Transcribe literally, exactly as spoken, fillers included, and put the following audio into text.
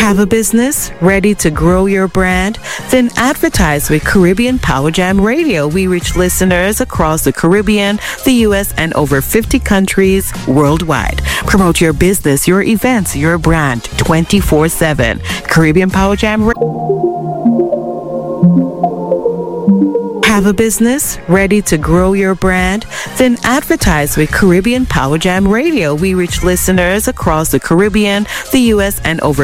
Have a business ready to grow your brand? Then advertise with Caribbean Power Jam Radio. We reach listeners across the Caribbean, the U S, and over fifty countries worldwide. Promote your business, your events, your brand twenty-four seven. Caribbean Power Jam Radio. Have a business ready to grow your brand? Then advertise with Caribbean Power Jam Radio. We reach listeners across the Caribbean, the U S, and over